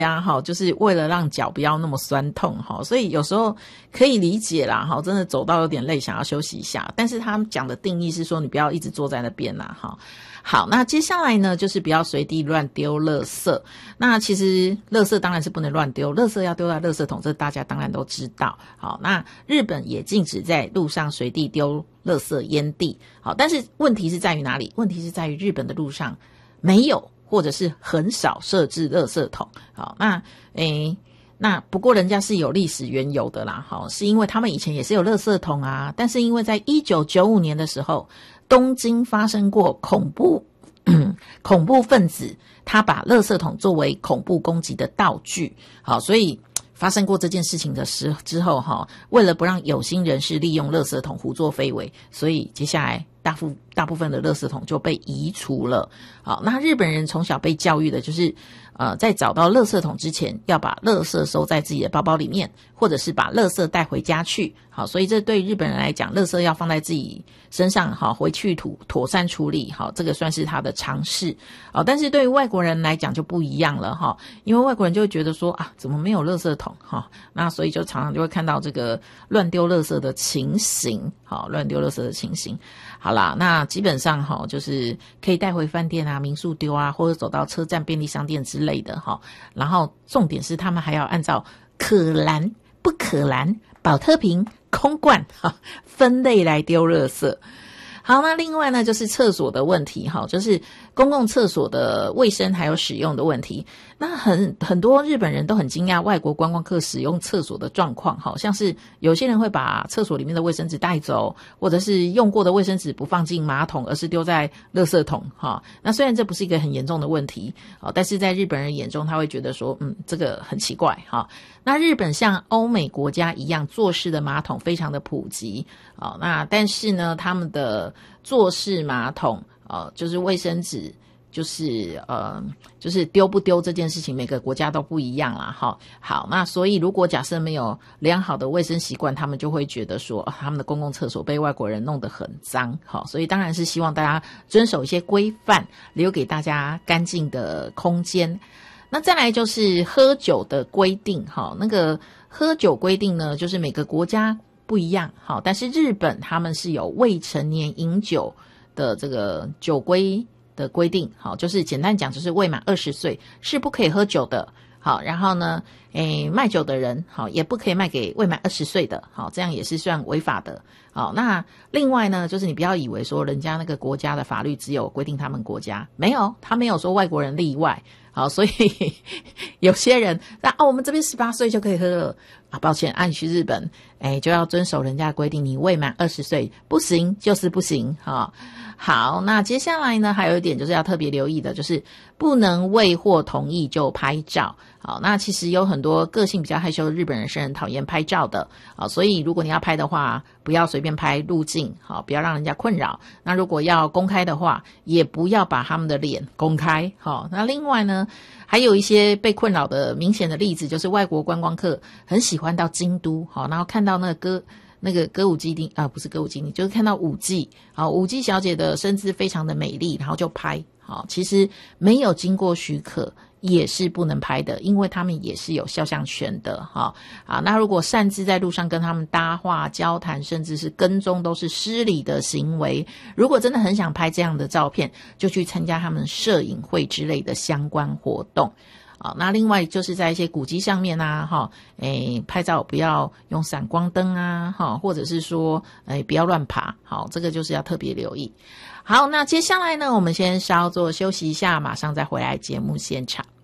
就是为了让脚不要那么酸痛所以有时候可以理解啦真的走到有点累想要休息一下，但是他们讲的定义是说你不要一直坐在那边啦好，那接下来呢就是不要随地乱丢垃圾。那其实垃圾当然是不能乱丢，垃圾要丢在垃圾桶，这大家当然都知道。好，那日本也禁止在路上随地丢垃圾烟蒂。好，但是问题是在于哪里？问题是在于日本的路上没有或者是很少设置垃圾桶。好，那不过人家是有历史缘由的啦是因为他们以前也是有垃圾桶啊，但是因为在1995年的时候东京发生过恐怖分子他把垃圾桶作为恐怖攻击的道具。好，所以发生过这件事情的之后为了不让有心人士利用垃圾桶胡作非为，所以接下来大部分的垃圾桶就被移除了。好，那日本人从小被教育的就是在找到垃圾桶之前要把垃圾收在自己的包包里面，或者是把垃圾带回家去。好，所以这对日本人来讲，垃圾要放在自己身上回去妥善处理。好，这个算是他的常识。好，但是对于外国人来讲就不一样了因为外国人就会觉得说怎么没有垃圾桶那所以就常常就会看到这个乱丢垃圾的情形。好，乱丢垃圾的情形。好啦，那基本上就是可以带回饭店啊、民宿丢啊，或者走到车站、便利商店之类的然后重点是他们还要按照可燃、不可燃、保特瓶、空罐分类来丢垃圾。好，那另外呢就是厕所的问题就是公共厕所的卫生还有使用的问题。那很多日本人都很惊讶外国观光客使用厕所的状况像是有些人会把厕所里面的卫生纸带走，或者是用过的卫生纸不放进马桶而是丢在垃圾桶那虽然这不是一个很严重的问题但是在日本人眼中他会觉得说这个很奇怪那日本像欧美国家一样坐式的马桶非常的普及那但是呢他们的坐式马桶就是卫生纸就是丢不丢这件事情每个国家都不一样啦好，那所以如果假设没有良好的卫生习惯，他们就会觉得说他们的公共厕所被外国人弄得很脏所以当然是希望大家遵守一些规范，留给大家干净的空间。那再来就是喝酒的规定那个喝酒规定呢就是每个国家不一样但是日本他们是有未成年饮酒的这个酒规的规定就是简单讲就是未满20岁是不可以喝酒的然后呢卖酒的人也不可以卖给未满20岁的这样也是算违法的那另外呢就是你不要以为说人家那个国家的法律只有规定他们国家，没有，他没有说外国人例外所以有些人我们这边18岁就可以喝了抱歉你去日本就要遵守人家的规定，你未满20岁不行就是不行好，那接下来呢还有一点就是要特别留意的，就是不能未获同意就拍照。好，那其实有很多个性比较害羞的日本人是很讨厌拍照的所以如果你要拍的话不要随便拍路径不要让人家困扰。那如果要公开的话也不要把他们的脸公开那另外呢还有一些被困扰的明显的例子，就是外国观光客很喜欢到京都然后看到那个歌舞伎町不是歌舞伎町，就是看到舞伎舞伎小姐的身姿非常的美丽，然后就拍其实没有经过许可也是不能拍的，因为他们也是有肖像权的那如果擅自在路上跟他们搭话交谈，甚至是跟踪，都是失礼的行为。如果真的很想拍这样的照片，就去参加他们摄影会之类的相关活动那另外就是在一些古迹上面拍照不要用闪光灯或者是说不要乱爬这个就是要特别留意。好，那接下来呢我们先稍作休息一下，马上再回来节目现场。